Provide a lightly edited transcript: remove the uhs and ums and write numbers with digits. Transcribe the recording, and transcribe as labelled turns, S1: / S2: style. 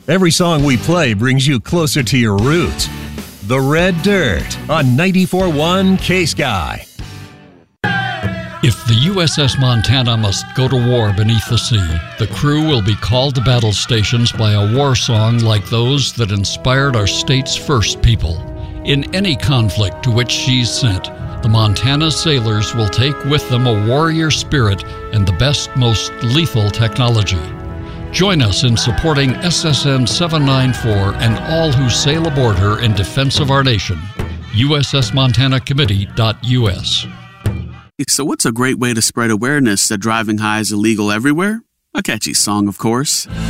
S1: Every song we play brings you closer to your roots. The Red Dirt on 94.1 K-Sky.
S2: If the USS Montana must go to war beneath the sea, the crew will be called to battle stations by a war song like those that inspired our state's first people. In any conflict to which she's sent, the Montana sailors will take with them a warrior spirit and the best, most lethal technology. Join us in supporting SSN 794 and all who sail aboard her in defense of our nation. USSMontanaCommittee.us.
S3: So what's a great way to spread awareness that driving high is illegal everywhere? A catchy song, of course.